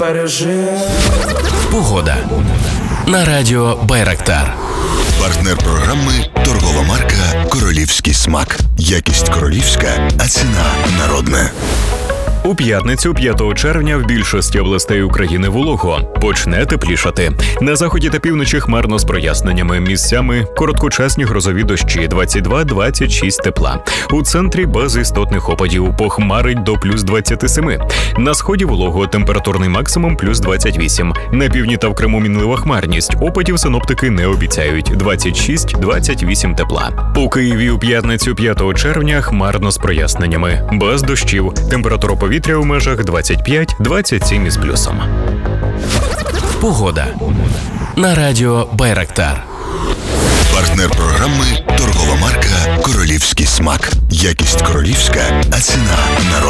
Погода на радіо Байрактар. Партнер програми – торгова марка «Королівський смак». Якість королівська, а ціна народна. У п'ятницю, 5 червня, в більшості областей України волого. Почне теплішати. На заході та півночі хмарно з проясненнями. Місцями короткочасні грозові дощі 22-26 тепла. У центрі без істотних опадів похмарить до плюс 27. На сході волого температурний максимум плюс 28. На півдні та в Криму мінлива хмарність. Опадів синоптики не обіцяють 26-28 тепла. У Києві у п'ятницю, 5 червня, хмарно з проясненнями. Без дощів. Температура повітря у межах 25-27 із плюсом. Погода на радіо Байрактар. Партнер програми – торгова марка «Королівський смак». Якість королівська, а ціна народна.